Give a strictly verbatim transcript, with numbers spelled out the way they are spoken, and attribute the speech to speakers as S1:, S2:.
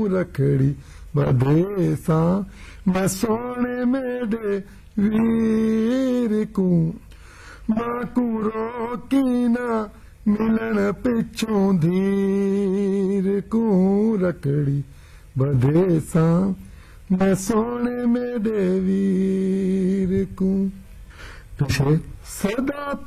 S1: रखड़ी बधे सा मैं सोने मेरे वीर को मां को रोकी ना मिलन पिछों धीर को रखड़ी बधे सा मैं सोने मेरे वीर को। पीछे सदा